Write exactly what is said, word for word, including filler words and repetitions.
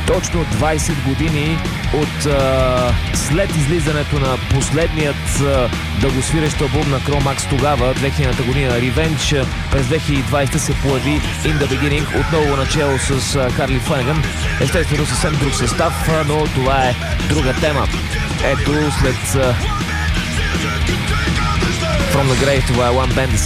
Точно двайсет години от а, след излизането на последният а, дългосвирещ албум на Cro-Max тогава, две хилядната година, Revenge, през две хиляди и двайсета се появи In The Beginning, отново начало с а, Карли Фаниган. Естествено съвсем друг състав, а, но това е друга тема. Ето след а, From The Grave, това е One Band